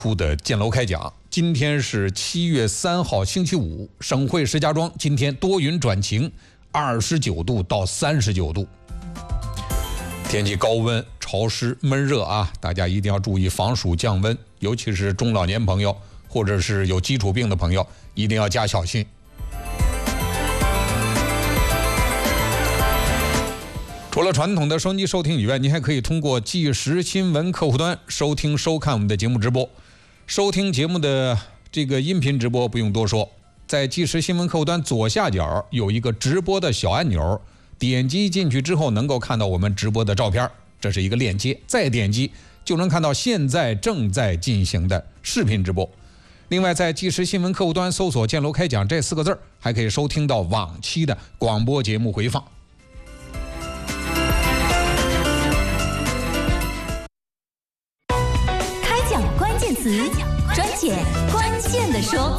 出的建楼开讲。今天是7月3号星期五，省会石家庄今天多云转晴，29度到39度，天气高温、潮湿、闷热啊，大家一定要注意防暑降温，尤其是中老年朋友或者是有基础病的朋友，一定要加小心。除了传统的收音机收听以外，您还可以通过即时新闻客户端收看我们的节目直播。收听节目的这个音频直播不用多说，在即时新闻客户端左下角有一个直播的小按钮，点击进去之后能够看到我们直播的照片，这是一个链接，再点击就能看到现在正在进行的视频直播。另外，在即时新闻客户端搜索“建楼开讲”这4个字，还可以收听到往期的广播节目回放。 专解关键的说，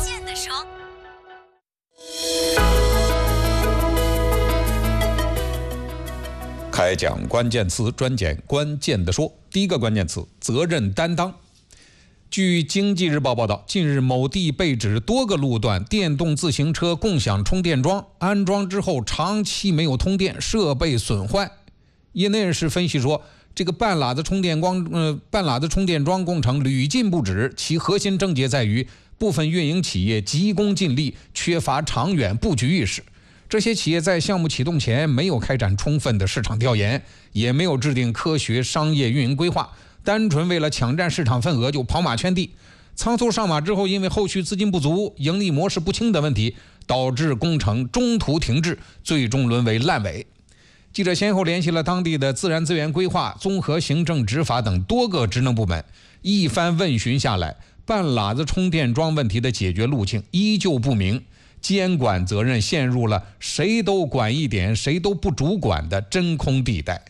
开讲关键词，专解关键的说。第一个关键词：责任担当。据经济日报报道，近日某地被指多个路段电动自行车共享充电桩安装之后长期没有通电，设备损坏。业内人士分析说，这个半拉子充电桩工程屡禁不止，其核心症结在于部分运营企业急功近利，缺乏长远布局意识。这些企业在项目启动前没有开展充分的市场调研，也没有制定科学商业运营规划，单纯为了抢占市场份额就跑马圈地。仓促上马之后，因为后续资金不足、盈利模式不清的问题，导致工程中途停滞，最终沦为烂尾。记者先后联系了当地的自然资源规划、综合行政执法等多个职能部门，一番问询下来，半拉子充电桩问题的解决路径依旧不明，监管责任陷入了谁都管一点谁都不主管的真空地带。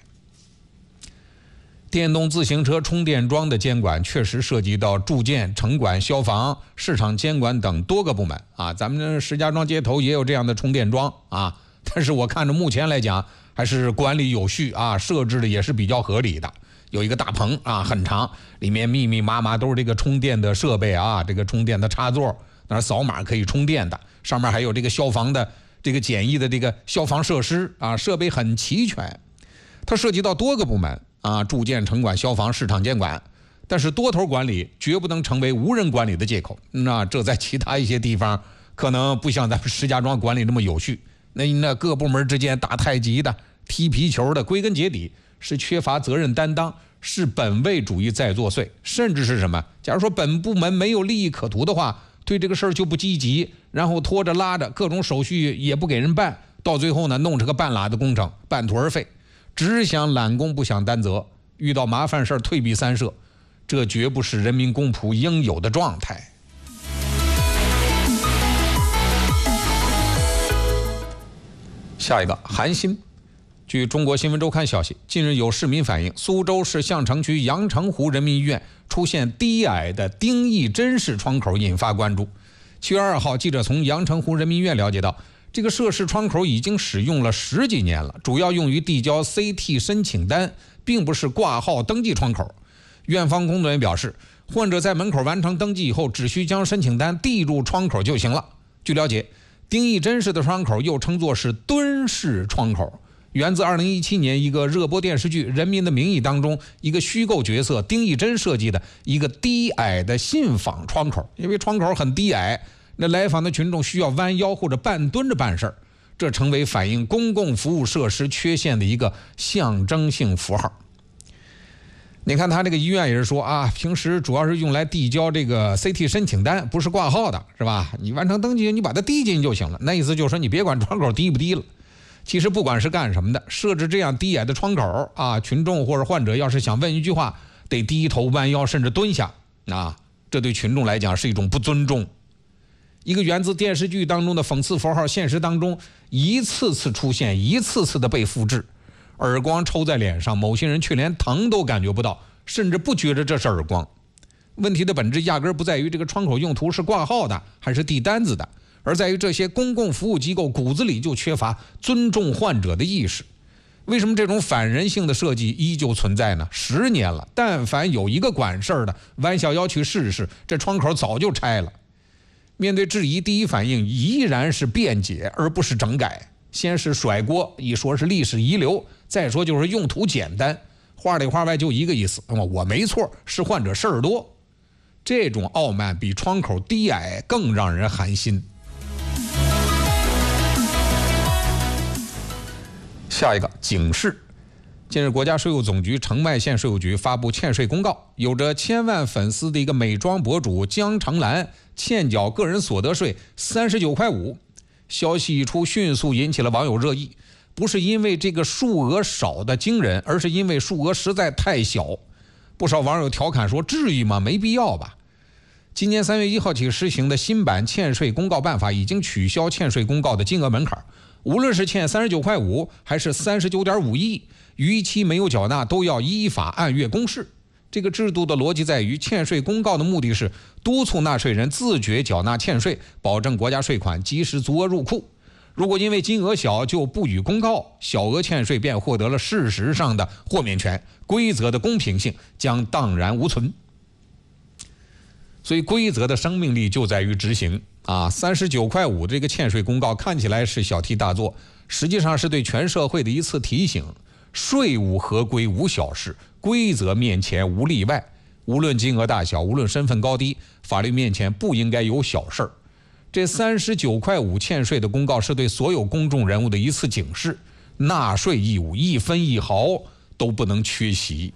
电动自行车充电桩的监管确实涉及到住建、城管、消防、市场监管等多个部门啊，咱们石家庄街头也有这样的充电桩啊，但是我看着目前来讲还是管理有序啊，设置的也是比较合理的。有一个大棚啊，很长，里面密密麻麻都是这个充电的设备啊，这个充电的插座，那扫码可以充电的，上面还有这个消防的这个简易的这个消防设施啊，设备很齐全。它涉及到多个部门啊，住建、城管、消防、市场监管，但是多头管理绝不能成为无人管理的借口。那这在其他一些地方可能不像咱们石家庄管理那么有序。那各部门之间打太极的、踢皮球的，归根结底是缺乏责任担当，是本位主义在作祟，甚至是什么？假如说本部门没有利益可图的话，对这个事儿就不积极，然后拖着拉着，各种手续也不给人办，到最后呢，弄成个半拉的工程，半途而废，只想揽功不想担责，遇到麻烦事儿退避三舍，这绝不是人民公仆应有的状态。下一个，寒心。据中国新闻周刊消息，近日有市民反映，苏州市相城区阳澄湖人民医院出现低矮的丁义珍式窗口，引发关注。7月2号，记者从阳澄湖人民医院了解到，这个涉事窗口已经使用了10几年了，主要用于递交 CT 申请单，并不是挂号登记窗口。院方工作人员表示，患者在门口完成登记以后，只需将申请单递入窗口就行了。据了解，丁义珍式的窗口又称作是蹲式窗口，源自2017年一个热播电视剧《人民的名义》当中一个虚构角色丁义珍设计的一个低矮的信访窗口。因为窗口很低矮，那来访的群众需要弯腰或者半蹲着办事儿，这成为反映公共服务设施缺陷的一个象征性符号。你看他这个医院也是说啊，平时主要是用来递交这个 CT 申请单，不是挂号的，是吧？你完成登记，你把它递进就行了。那意思就是说，你别管窗口低不低了。其实不管是干什么的，设置这样低矮的窗口啊，群众或者患者要是想问一句话，得低头弯腰甚至蹲下啊，这对群众来讲是一种不尊重。一个源自电视剧当中的讽刺符号，现实当中一次次出现，一次次的被复制。耳光抽在脸上，某些人却连疼都感觉不到，甚至不觉得这是耳光。问题的本质压根不在于这个窗口用途是挂号的还是递单子的，而在于这些公共服务机构骨子里就缺乏尊重患者的意识。 为什么这种反人性的设计依旧存在呢？10年了，但凡有一个管事儿的弯小腰去试试，这窗口早就拆了。面对质疑，第一反应依然是辩解，而不是整改。先是甩锅，一说是历史遗留，再说就是用途简单，话里话外就一个意思，我没错，是患者事儿多。这种傲慢比窗口低矮更让人寒心。下一个警示。近日，国家税务总局澄迈县税务局发布欠税公告，有着1000万粉丝的一个美妆博主江成兰欠缴个人所得税39.5块。消息一出，迅速引起了网友热议，不是因为这个数额少的惊人，而是因为数额实在太小。不少网友调侃说：“至于吗？没必要吧。”今年3月1号起施行的新版欠税公告办法已经取消欠税公告的金额门槛，无论是欠39.5块还是39.5亿，逾期没有缴纳都要依法按月公示。这个制度的逻辑在于，欠税公告的目的是督促纳税人自觉缴纳欠税，保证国家税款及时足额入库。如果因为金额小就不予公告，小额欠税便获得了事实上的豁免权，规则的公平性将荡然无存。所以规则的生命力就在于执行39.5块这个欠税公告看起来是小题大做，实际上是对全社会的一次提醒：税务合规无小事，规则面前无例外。无论金额大小，无论身份高低，法律面前不应该有小事儿。这39.5块欠税的公告是对所有公众人物的一次警示，纳税义务一分一毫都不能缺席。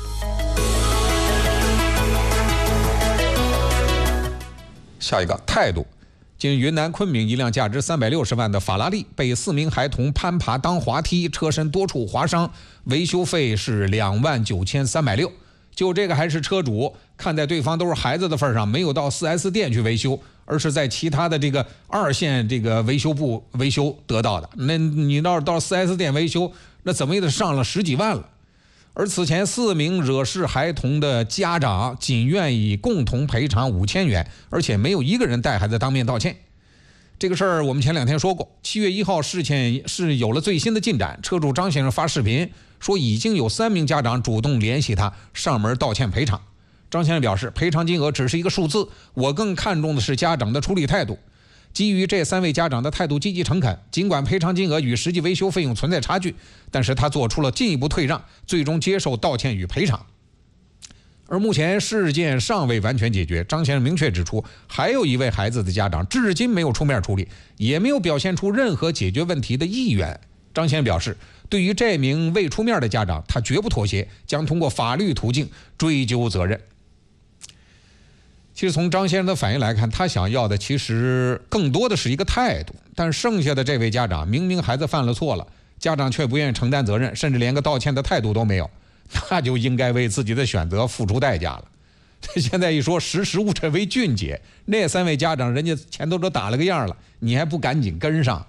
下一个态度。近日，云南昆明一辆价值360万的法拉利被4名孩童攀爬当滑梯，车身多处划伤，维修费是29360。就这个还是车主看在对方都是孩子的份上，没有到 4S 店去维修，而是在其他的这个2线这个维修部维修得到的。那你到 4S 店维修，那怎么也得上了10几万了。而此前4名惹事孩童的家长仅愿意共同赔偿5000元，而且没有一个人带孩子当面道歉。这个事儿我们前2天说过，7月1号事件是有了最新的进展，车主张先生发视频说已经有3名家长主动联系他上门道歉赔偿。张先生表示，赔偿金额只是一个数字，我更看重的是家长的处理态度。基于这3位家长的态度积极诚恳，尽管赔偿金额与实际维修费用存在差距，但是他做出了进一步退让，最终接受道歉与赔偿。而目前事件尚未完全解决，张先生明确指出，还有一位孩子的家长至今没有出面处理，也没有表现出任何解决问题的意愿。张先生表示，对于这名未出面的家长，他绝不妥协，将通过法律途径追究责任。其实从张先生的反应来看，他想要的其实更多的是一个态度，但剩下的这位家长明明孩子犯了错了，家长却不愿意承担责任，甚至连个道歉的态度都没有，那就应该为自己的选择付出代价了。现在一说识时务者为俊杰，那3位家长人家前头都打了个样了，你还不赶紧跟上？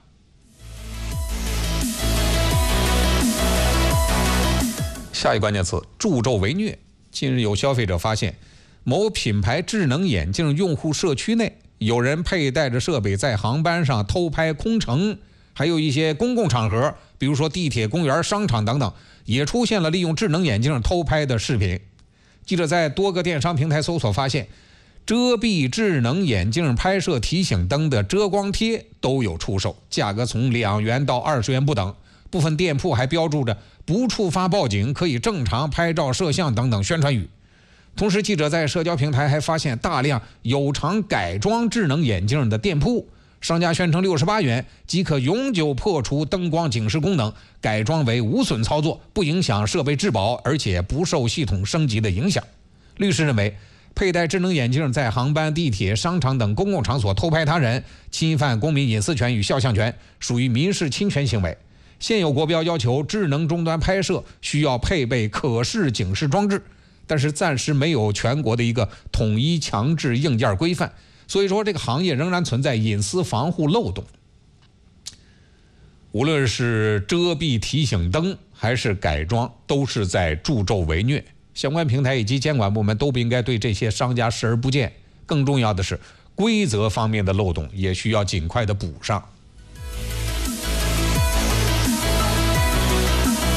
下一关键词：助纣为虐。近日有消费者发现，某品牌智能眼镜用户社区内有人佩戴着设备在航班上偷拍空乘，还有一些公共场合，比如说地铁、公园、商场等等，也出现了利用智能眼镜偷拍的视频。记者在多个电商平台搜索发现，遮蔽智能眼镜拍摄提醒灯的遮光贴都有出售，价格从2元到20元不等，部分店铺还标注着不触发报警，可以正常拍照摄像等等宣传语。同时，记者在社交平台还发现大量有偿改装智能眼镜的店铺，商家宣称68元即可永久破除灯光警示功能，改装为无损操作，不影响设备质保，而且不受系统升级的影响。律师认为，佩戴智能眼镜在航班、地铁、商场等公共场所偷拍他人，侵犯公民隐私权与肖像权，属于民事侵权行为。现有国标要求智能终端拍摄需要配备可视警示装置，但是暂时没有全国的一个统一强制硬件规范，所以说这个行业仍然存在隐私防护漏洞。无论是遮蔽提醒灯还是改装，都是在助纣为虐。相关平台以及监管部门都不应该对这些商家视而不见。更重要的是，规则方面的漏洞也需要尽快的补上。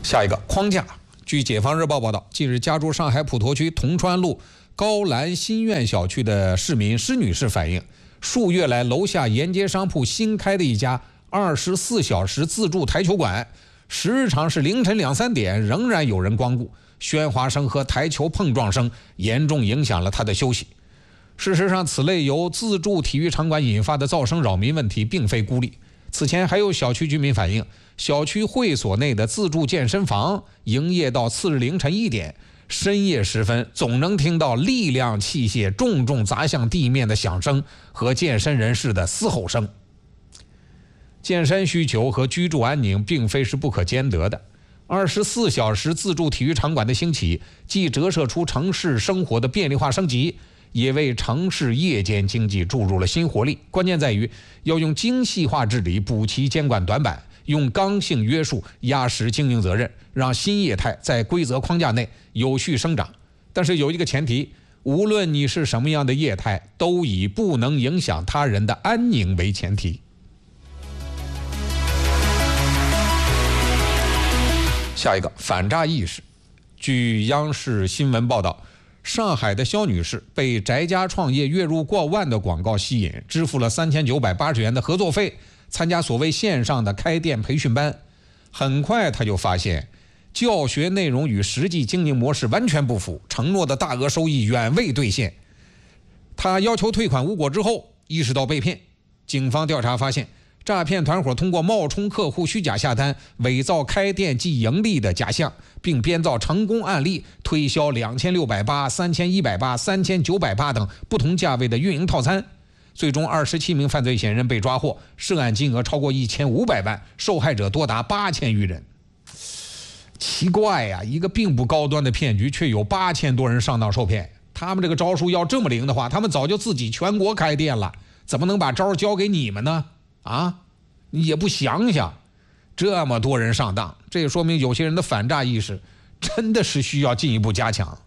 下一个框架。据解放日报报道，近日家住上海普陀区铜川路高兰新苑小区的市民施女士反映，数月来楼下沿街商铺新开的一家24小时自助台球馆，时常是凌晨2、3点仍然有人光顾，喧哗声和台球碰撞声严重影响了他的休息。事实上，此类由自助体育场馆引发的噪声扰民问题并非孤立。此前还有小区居民反映，小区会所内的自助健身房营业到次日凌晨1点，深夜时分总能听到力量器械重重砸向地面的响声和健身人士的嘶吼声。健身需求和居住安宁并非是不可兼得的。24小时自助体育场馆的兴起，既折射出城市生活的便利化升级，也为城市夜间经济注入了新活力。关键在于要用精细化治理补齐监管短板，用刚性约束压实经营责任，让新业态在规则框架内有序生长。但是有一个前提，无论你是什么样的业态，都以不能影响他人的安宁为前提。下一个，反诈意识。据央视新闻报道，上海的肖女士被宅家创业月入过万的广告吸引，支付了3980元的合作费，参加所谓线上的开店培训班。很快她就发现教学内容与实际经营模式完全不符，承诺的大额收益远未兑现。她要求退款无果之后，意识到被骗。警方调查发现，诈骗团伙通过冒充客户虚假下单，伪造开店即盈利的假象，并编造成功案例，推销2680、3180、3980等不同价位的运营套餐。最终27名犯罪嫌疑人被抓获，涉案金额超过1500万，受害者多达8000余人。奇怪呀，一个并不高端的骗局，却有8000多人上当受骗。他们这个招数要这么灵的话，他们早就自己全国开店了，怎么能把招交给你们呢？啊，你也不想想，这么多人上当，这也说明有些人的反诈意识真的是需要进一步加强。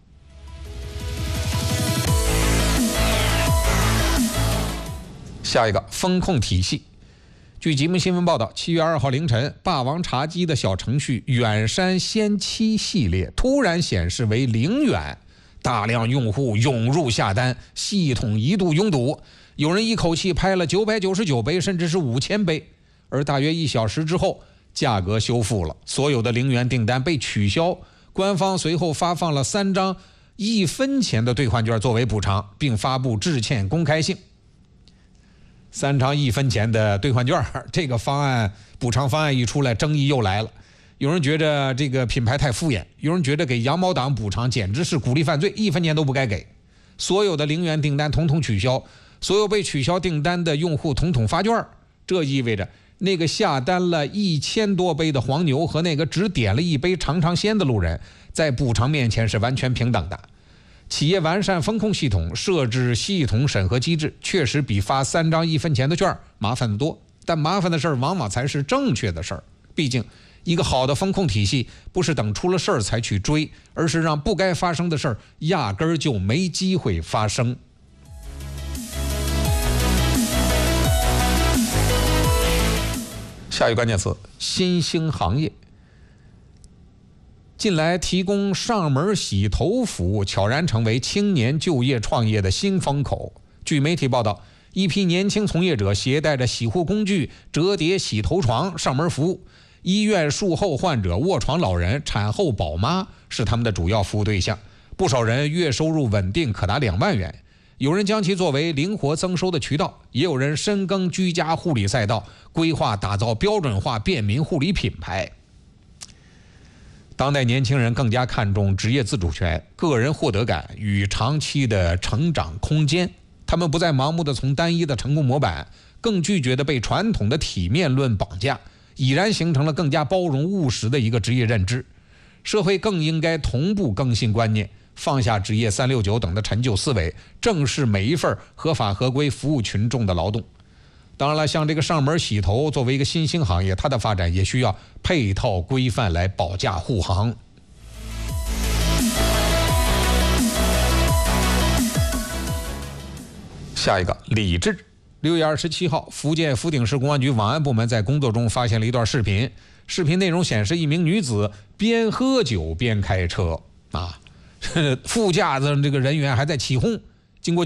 下一个，风控体系。据吉林新闻报道，7月2号凌晨，霸王茶姬的小程序远山仙妻系列突然显示为0元，大量用户涌入下单，系统一度拥堵。有人一口气拍了999杯，甚至是5000杯。而大约1小时之后，价格修复了，所有的0元订单被取消。官方随后发放了3张1分钱的兑换券作为补偿，并发布致歉公开信。3张1分钱的兑换券，这个方案补偿方案一出来，争议又来了。有人觉得这个品牌太敷衍，有人觉得给羊毛党补偿简直是鼓励犯罪，1分钱都不该给。所有的0元订单统统取消，所有被取消订单的用户统统发券。这意味着那个下单了1000多杯的黄牛和那个只点了1杯尝尝鲜的路人，在补偿面前是完全平等的。企业完善风控系统，设置系统审核机制，确实比发3张1分钱的券麻烦得多。但麻烦的事儿往往才是正确的事儿。毕竟一个好的风控体系不是等出了事儿才去追，而是让不该发生的事儿压根儿就没机会发生。下一个关键词，新兴行业。近来提供上门洗头服务悄然成为青年就业创业的新风口。据媒体报道，一批年轻从业者携带着洗护工具、折叠洗头床上门服务。医院术后患者、卧床老人、产后宝妈是他们的主要服务对象。不少人月收入稳定，可达2万元。有人将其作为灵活增收的渠道，也有人深耕居家护理赛道，规划打造标准化便民护理品牌。当代年轻人更加看重职业自主权、个人获得感与长期的成长空间。他们不再盲目的从单一的成功模板，更拒绝的被传统的体面论绑架，已然形成了更加包容务实的一个职业认知。社会更应该同步更新观念，放下职业369等的陈旧思维，正视每一份合法合规服务群众的劳动。当然了，像这个上门洗头作为一个新兴行业，它的发展也需要配套规范来保驾护航。下一个，理智。6月27号，福建福鼎市公安局网安部门在工作中发现了一段视频， 视频内容显示，一名女子边喝酒边开车啊，副驾的这个人员还在起哄，